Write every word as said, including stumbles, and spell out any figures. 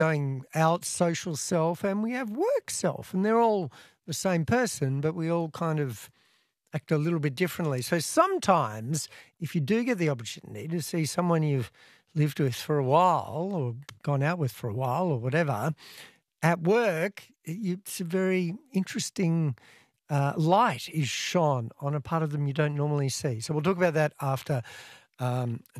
going out, social self, and we have work self, and they're all the same person, but we all kind of act a little bit differently. So sometimes if you do get the opportunity to see someone you've lived with for a while or gone out with for a while or whatever, at work, it's a very interesting uh, light is shone on a part of them you don't normally see. So we'll talk about that after um,